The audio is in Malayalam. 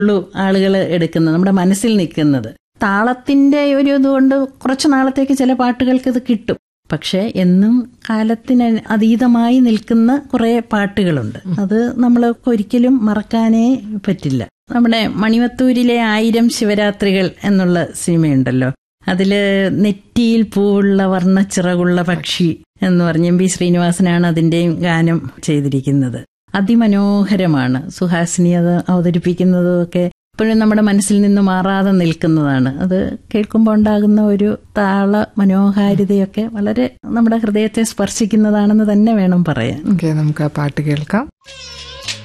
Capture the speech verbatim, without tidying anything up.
ഉള്ളൂ ആളുകൾ എടുക്കുന്നത്, നമ്മുടെ മനസ്സിൽ നിൽക്കുന്നത്. താളത്തിന്റെ ഒരു ഇതുകൊണ്ട് കുറച്ചു നാളത്തേക്ക് ചില പാട്ടുകൾക്ക് ഇത് കിട്ടും. പക്ഷെ എന്നും കാലത്തിന് അതീതമായി നിൽക്കുന്ന കുറെ പാട്ടുകളുണ്ട്. അത് നമ്മൾ ഒരിക്കലും മറക്കാനേ പറ്റില്ല. നമ്മുടെ മണിവത്തൂരിലെ ആയിരം ശിവരാത്രികൾ എന്നുള്ള സിനിമയുണ്ടല്ലോ, അതില് നെറ്റിയിൽ പൂവുള്ള വർണ്ണച്ചിറകുള്ള പക്ഷി എന്ന് പറഞ്ഞ് എം പി ശ്രീനിവാസനാണ് അതിന്റെയും ഗാനം ചെയ്തിരിക്കുന്നത്. അതിമനോഹരമാണ്. സുഹാസിനി അത് അവതരിപ്പിക്കുന്നതും ഒക്കെ ഇപ്പോഴും നമ്മുടെ മനസ്സിൽ നിന്ന് മാറാതെ നിൽക്കുന്നതാണ്. അത് കേൾക്കുമ്പോൾ ഉണ്ടാകുന്ന ഒരു താള മനോഹാരിതയൊക്കെ വളരെ നമ്മുടെ ഹൃദയത്തെ സ്പർശിക്കുന്നതാണെന്ന് തന്നെ വേണം പറയാൻ. നമുക്ക് ആ പാട്ട് കേൾക്കാം.